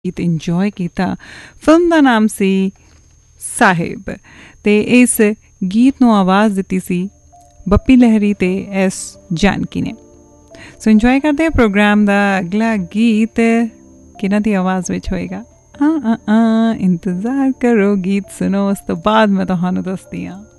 ਗੀਤ ਇੰਜੋਏ ਕੀਤਾ। ਫਿਲਮ ਦਾ ਨਾਮ ਸੀ ਸਾਹਿਬ ਅਤੇ ਇਸ ਗੀਤ ਨੂੰ ਆਵਾਜ਼ ਦਿੱਤੀ ਸੀ ਬੱਪੀ ਲਹਿਰੀ ਅਤੇ ਐਸ ਜਾਨਕੀ ਨੇ। ਸੋ ਇੰਜੋਏ ਕਰਦੇ ਹਾਂ ਪ੍ਰੋਗਰਾਮ ਦਾ ਅਗਲਾ ਗੀਤ ਕਿਹਨਾਂ ਦੀ ਆਵਾਜ਼ ਵਿੱਚ ਹੋਏਗਾ। ਇੰਤਜ਼ਾਰ ਕਰੋ, ਗੀਤ ਸੁਣੋ, ਉਸ ਤੋਂ ਬਾਅਦ ਮੈਂ ਤੁਹਾਨੂੰ ਦੱਸਦੀ ਹਾਂ।